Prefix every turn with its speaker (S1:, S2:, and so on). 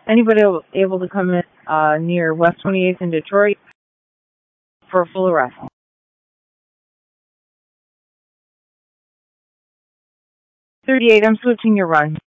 S1: Anybody able to come in near West 28th in Detroit for a full arrest? 38, I'm switching your run.